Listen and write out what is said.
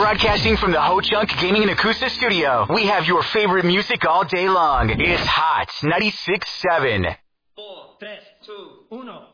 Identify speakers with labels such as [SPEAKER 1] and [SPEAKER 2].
[SPEAKER 1] Broadcasting from the Ho Chunk Gaming and Acoustic Studio, we have your favorite music all day long. It's Hot 96.7.
[SPEAKER 2] 4, 3, 2, 1.